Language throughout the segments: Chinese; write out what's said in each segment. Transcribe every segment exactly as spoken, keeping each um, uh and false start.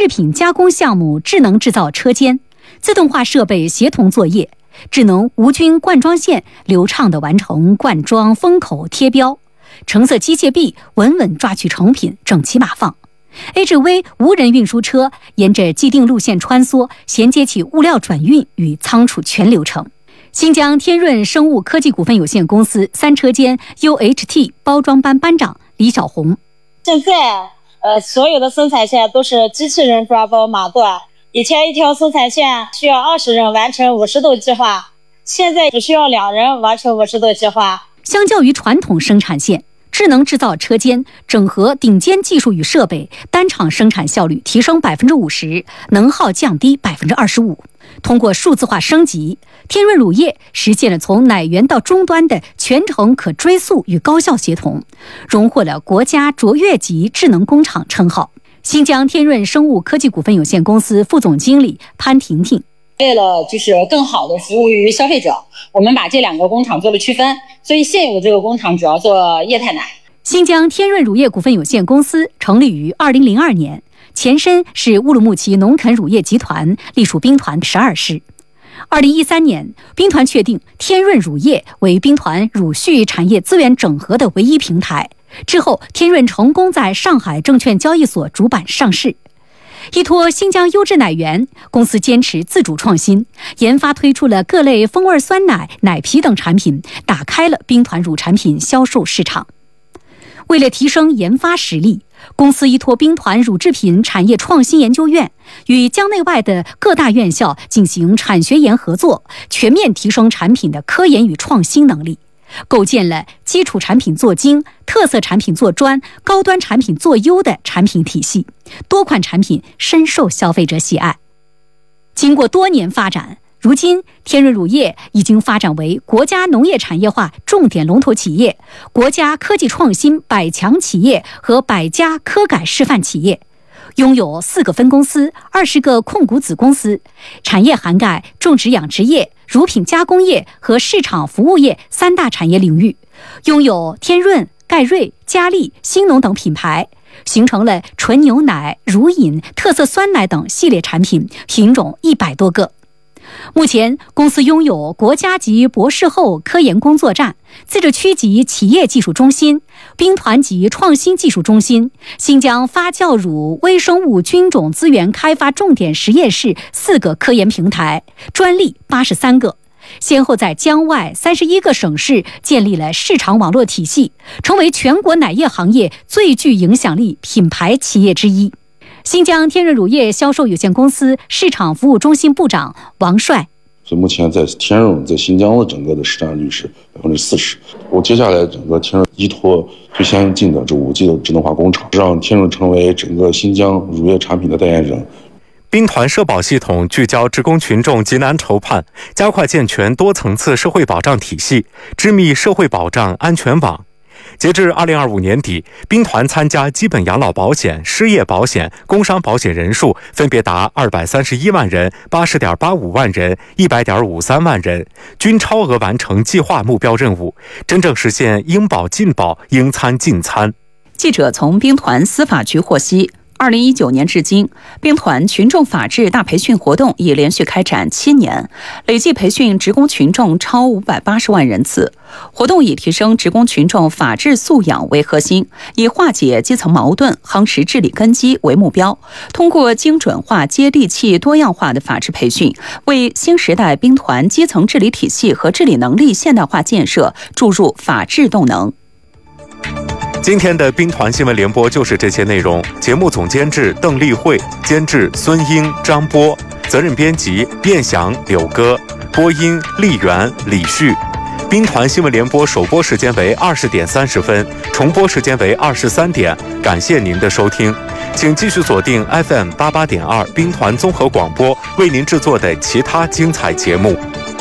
制品加工项目智能制造车间，自动化设备协同作业，智能无菌灌装线流畅地完成灌装、封口、贴标，橙色机械臂稳稳抓取成品，整齐码放。H V 无人运输车沿着既定路线穿梭，衔接起物料转运与仓储全流程。新疆天润生物科技股份有限公司三车间 U H T 包装班班长李小红： 现在呃，所有的生产线都是机器人抓包码断，以前一条生产线需要二十人完成五十度计划，现在只需要两人完成五十度计划。 相较于传统生产线，智能制造车间整合顶尖技术与设备，单场生产效率提升百分之五十，能耗降低百分之二十五。通过数字化升级，天润乳业实现了从奶源到终端的全程可追溯与高效协同，荣获了国家卓越级智能工厂称号。新疆天润生物科技股份有限公司副总经理潘婷婷： 为了就是更好的服务于消费者，我们把这两个工厂做了区分，所以现有的这个工厂主要做液态奶。 新疆天润乳业股份有限公司成立于二零零二年，前身是乌鲁木齐农垦乳业集团，隶属兵团十二师。二零一三年，兵团确定天润乳业为兵团乳畜产业资源整合的唯一平台。之后，天润成功在上海证券交易所主板上市。依托新疆优质奶源，公司坚持自主创新，研发推出了各类风味酸奶、奶皮等产品，打开了兵团乳产品销售市场。为了提升研发实力，公司依托兵团乳制品产业创新研究院，与疆内外的各大院校进行产学研合作，全面提升产品的科研与创新能力，构建了基础产品做精、特色产品做专、高端产品做优的产品体系，多款产品深受消费者喜爱。经过多年发展，如今天润乳业已经发展为国家农业产业化重点龙头企业、国家科技创新百强企业和百家科改示范企业，拥有四个分公司、二十个控股子公司，产业涵盖种植养殖业、乳品加工业和市场服务业三大产业领域，拥有天润、盖瑞、佳丽、兴农等品牌，形成了纯牛奶、乳饮、特色酸奶等系列产品，品种一百多个。目前，公司拥有国家级博士后科研工作站、自治区级企业技术中心、兵团级创新技术中心、新疆发酵乳微生物菌种资源开发重点实验室四个科研平台，专利八十三个，先后在疆外三十一个省市建立了市场网络体系，成为全国奶业行业最具影响力品牌企业之一。新疆天润乳业销售有限公司市场服务中心部长王帅： 所以目前在天润在新疆的整个的市占率是百分之四十。我接下来整个天润依托最先进的这五 G 的智能化工厂，让天润成为整个新疆乳业产品的代言人。 兵团社保系统聚焦职工群众急难愁盼，加快健全多层次社会保障体系，织密社会保障安全网。截至二零二五年底，兵团参加基本养老保险、失业保险、工伤保险人数分别达二百三十一万人、八十点八五万人、一百点五三万人，均超额完成计划目标任务，真正实现应保尽保、应参尽参。 记者从兵团司法局获悉，二零一九年至今，兵团群众法治大培训活动已连续开展七年，累计培训职工群众超五百八十万人次。活动以提升职工群众法治素养为核心，以化解基层矛盾、夯实治理根基为目标，通过精准化、接地气、多样化的法治培训，为新时代兵团基层治理体系和治理能力现代化建设注入法治动能。 今天的兵团新闻联播就是这些内容。节目总监制邓丽慧，监制孙英、张波，责任编辑卞祥、柳歌，播音丽媛、李旭。兵团新闻联播首播时间为二十点三十分，重播时间为二十三点。感谢您的收听，请继续锁定 F M 八八点二兵团综合广播为您制作的其他精彩节目。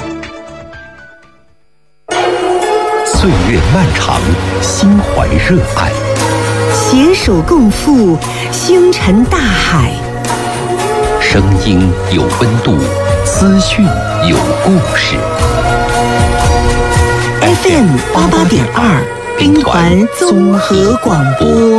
岁月漫长，心怀热爱， 携手共赴星辰大海。 声音有温度，资讯有故事。 F M 八八点二，兵团综合广播。